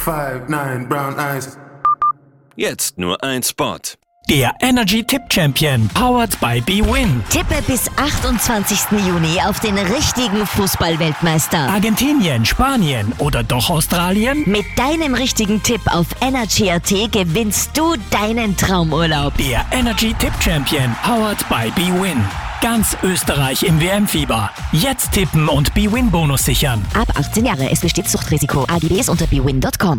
5'9", brown eyes. Jetzt nur ein Spot. Der Energy Tip Champion, powered by bwin. Tippe bis 28. Juni auf den richtigen Fußballweltmeister. Argentinien, Spanien oder doch Australien? Mit deinem richtigen Tipp auf Energy.at gewinnst du deinen Traumurlaub. Der Energy Tip Champion, powered by bwin. Ganz Österreich im WM-Fieber. Jetzt tippen und bwin-Bonus sichern. Ab 18 Jahre, es besteht Suchtrisiko. AGBs unter bwin.com.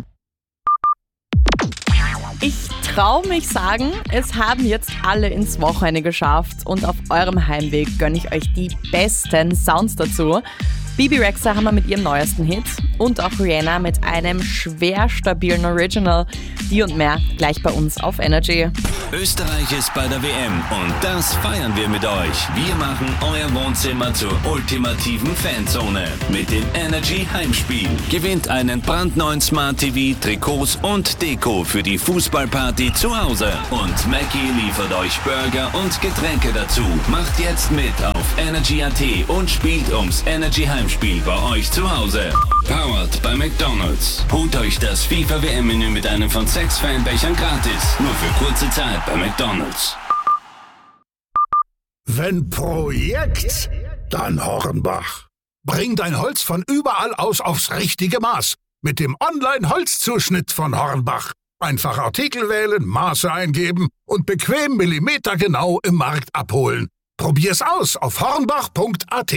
Ich traue mich sagen, es haben jetzt alle ins Wochenende geschafft und auf eurem Heimweg gönne ich euch die besten Sounds dazu. Bibi Rexha haben wir mit ihrem neuesten Hit und auch Rihanna mit einem schwer stabilen Original. Die und mehr gleich bei uns auf Energy. Österreich ist bei der WM und das feiern wir mit euch. Wir machen euer Wohnzimmer zur ultimativen Fanzone mit dem Energy Heimspiel. Gewinnt einen brandneuen Smart TV, Trikots und Deko für die Fußballparty zu Hause. Und Mackie liefert euch Burger und Getränke dazu. Macht jetzt mit auf Energy.at und spielt ums Energy Heimspiel bei euch zu Hause. Powered bei McDonald's. Holt euch das FIFA WM-Menü mit einem von 6 Fanbechern gratis. Nur für kurze Zeit bei McDonald's. Wenn Projekt, dann Hornbach. Bring dein Holz von überall aus aufs richtige Maß. Mit dem Online-Holzzuschnitt von Hornbach. Einfach Artikel wählen, Maße eingeben und bequem millimetergenau im Markt abholen. Probier's aus auf hornbach.at.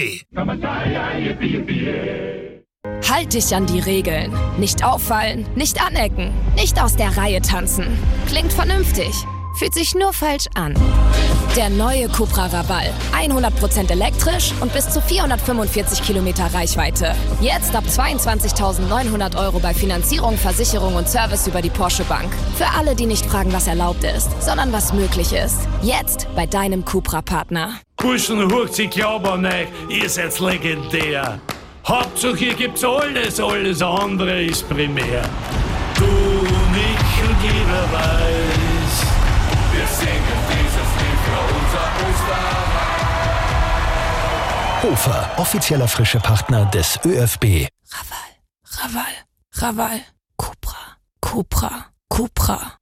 Halt dich an die Regeln. Nicht auffallen, nicht anecken, nicht aus der Reihe tanzen. Klingt vernünftig, fühlt sich nur falsch an. Der neue Cupra Raval. 100% elektrisch und bis zu 445 Kilometer Reichweite. Jetzt ab 22.900 € bei Finanzierung, Versicherung und Service über die Porsche Bank. Für alle, die nicht fragen, was erlaubt ist, sondern was möglich ist. Jetzt bei deinem Cupra-Partner. Burschen, hurcht sich Glauber nicht, ihr seid legendär. Hauptsache hier gibt's alles andere ist primär. Du, ich und jeder weiß, wir singen dieses Lied für unser Österreich. Hofer, offizieller frische Partner des ÖFB. Raval, Cupra.